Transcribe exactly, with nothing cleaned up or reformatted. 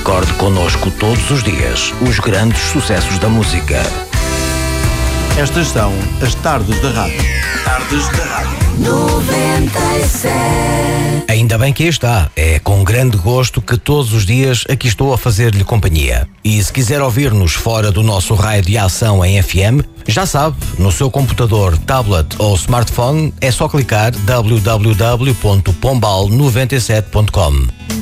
Recorde connosco todos os dias os grandes sucessos da música. Estas são as Tardes da Rádio. Tardes da Rádio. noventa e sete. Ainda bem que aí está. É com grande gosto que todos os dias aqui estou a fazer-lhe companhia. E se quiser ouvir-nos fora do nosso raio de ação em F M, já sabe, no seu computador, tablet ou smartphone, é só clicar w w w ponto pombal noventa e sete ponto com.